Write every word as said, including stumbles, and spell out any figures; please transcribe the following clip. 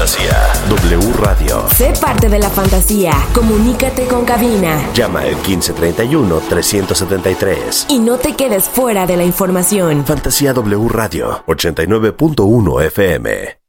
fantasía. W Radio. Sé parte de la fantasía. Comunícate con cabina. Llama al quince treinta y uno, trescientos setenta y tres. Y no te quedes fuera de la información. Fantasía W Radio, ochenta y nueve punto uno F M.